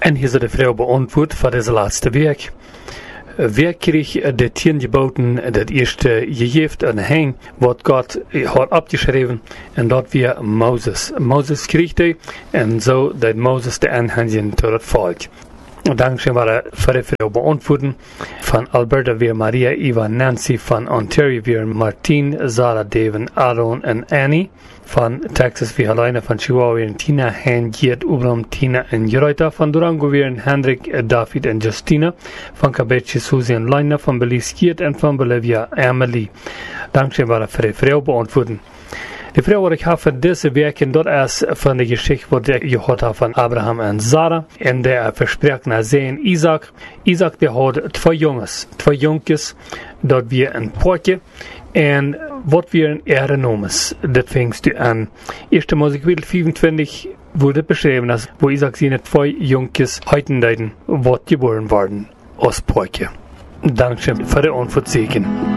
En hier de vrouw beantwoord voor deze laatste week. Wer kreeg de 10 geboten, dat eerste gegeven aan hen, wat God had opgeschreven, en dat weer Mozes. Mozes kreeg die, en zo dat Mozes de aanhangen tot het volk. Dankzij waren voor beantwoorden van Alberta weer Maria, Eva, Nancy, van Ontario weer Martin, Zara, Devin, Aaron en Annie. Van Texas weer Helena, van Chihuahua weer Tina, Hen, Geert, Ubram, Tina en Jeroita. Van Durango weer Hendrik, David en Justina. Van Cabeche, Susie en Lina. Van Belize, Geert en van Bolivia, Emily. Dankzij waren voor beantwoorden. De vrouw wat ik heb voor deze week, en dat is van de geschichte wat ik gehoord heb van Abraham en Sarah. En de verspreekt naar zijn Isaac. Isaac die had twee jongens, dat weer een potje. En wat weer een erenomen is, dat vingst u aan. 1 Mose 25 wordt beschreven als, wo Isaac zijn twee jongens heutendijden wat geboren worden als potje. Dankzij voor de antwoord zeker.